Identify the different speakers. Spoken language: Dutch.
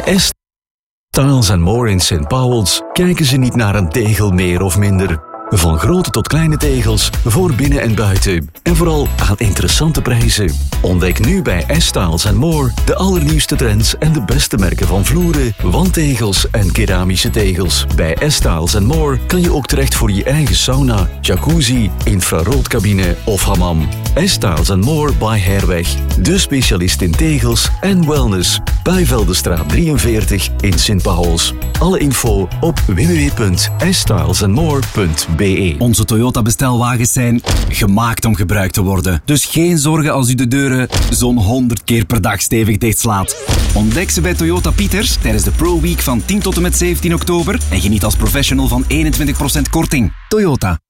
Speaker 1: Styles & More in St. Paul's kijken ze niet naar een tegel meer of minder. Van grote tot kleine tegels, voor binnen en buiten. En vooral aan interessante prijzen. Ontdek nu bij Styles & More de allernieuwste trends en de beste merken van vloeren, wandtegels en keramische tegels. Bij Styles & More kan je ook terecht voor je eigen sauna, jacuzzi, infraroodcabine of hammam. Styles & More by Herweg. De specialist in tegels en wellness. Bijveldenstraat 43 in St. Pauls. Alle info op www.stylesandmore.be.
Speaker 2: Onze Toyota bestelwagens zijn gemaakt om gebruikt te worden. Dus geen zorgen als u de deuren zo'n 100 keer per dag stevig dichtslaat. Ontdek ze bij Toyota Pieters tijdens de Pro Week van 10 tot en met 17 oktober en geniet als professional van 21% korting. Toyota.